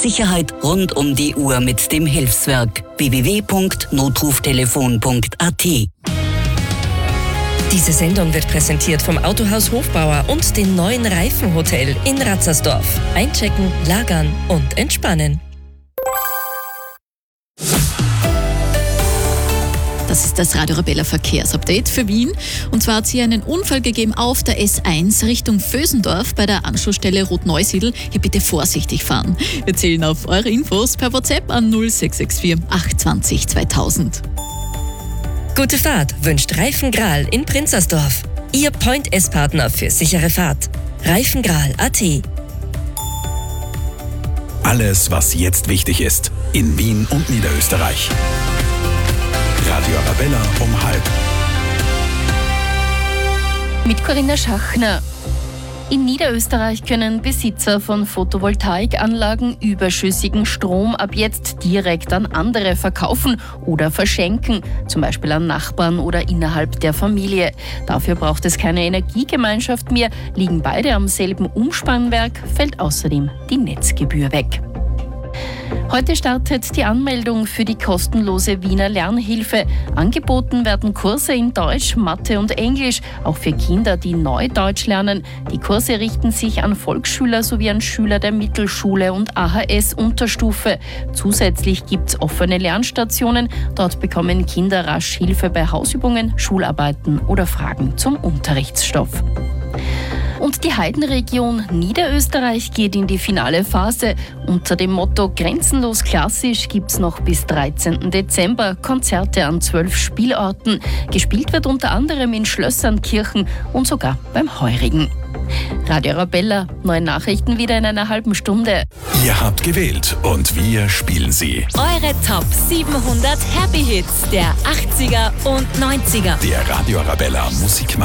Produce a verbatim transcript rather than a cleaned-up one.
Sicherheit rund um die Uhr mit dem Hilfswerk. w w w punkt notruftelefon punkt a t. Diese Sendung wird präsentiert vom Autohaus Hofbauer und dem neuen Reifenhotel in Ratzersdorf. Einchecken, lagern und entspannen. Das ist das Radio Arabella Verkehrsupdate für Wien. Und zwar hat es hier einen Unfall gegeben auf der S eins Richtung Vösendorf bei der Anschlussstelle Rot-Neusiedl. Hier bitte vorsichtig fahren. Wir zählen auf eure Infos per WhatsApp an null sechs sechs vier acht zwei null zweitausend. Gute Fahrt wünscht Reifengral in Prinzersdorf. Ihr Point-S-Partner für sichere Fahrt. Reifengral punkt a t. Alles, was jetzt wichtig ist, in Wien und Niederösterreich. Radio Arabella um halb. Mit Corinna Schachner. In Niederösterreich können Besitzer von Photovoltaikanlagen überschüssigen Strom ab jetzt direkt an andere verkaufen oder verschenken, zum Beispiel an Nachbarn oder innerhalb der Familie. Dafür braucht es keine Energiegemeinschaft mehr, liegen beide am selben Umspannwerk, fällt außerdem die Netzgebühr weg. Heute startet die Anmeldung für die kostenlose Wiener Lernhilfe. Angeboten werden Kurse in Deutsch, Mathe und Englisch, auch für Kinder, die neu Deutsch lernen. Die Kurse richten sich an Volksschüler sowie an Schüler der Mittelschule und A H S-Unterstufe. Zusätzlich gibt es offene Lernstationen. Dort bekommen Kinder rasch Hilfe bei Hausübungen, Schularbeiten oder Fragen zum Unterrichtsstoff. Und die Heidenregion Niederösterreich geht in die finale Phase. Unter dem Motto Grenzenlos klassisch gibt es noch bis dreizehnten Dezember Konzerte an zwölf Spielorten. Gespielt wird unter anderem in Schlössern, Kirchen und sogar beim Heurigen. Radio Arabella, neue Nachrichten wieder in einer halben Stunde. Ihr habt gewählt und wir spielen sie. Eure Top siebenhundert Happy Hits der achtziger und neunziger. Der Radio Arabella Musik